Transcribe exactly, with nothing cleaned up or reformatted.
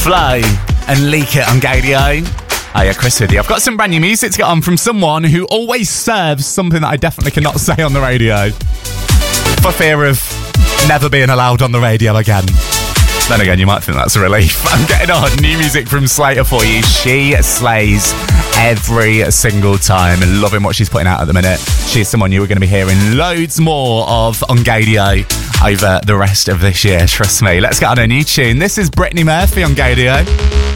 Flow and Leak It on Gadio. Oh yeah, Chris with you. I've got some brand new music to get on from someone who always serves something that I definitely cannot say on the radio for fear of never being allowed on the radio again. Then again, you might think that's a relief. I'm getting on new music from Slater for you. She slays every single time and loving what she's putting out at the minute. She's someone you are going to be hearing loads more of on Gadio over the rest of this year, trust me. Let's get on a new tune. This is Brittany Murphy on Gadio.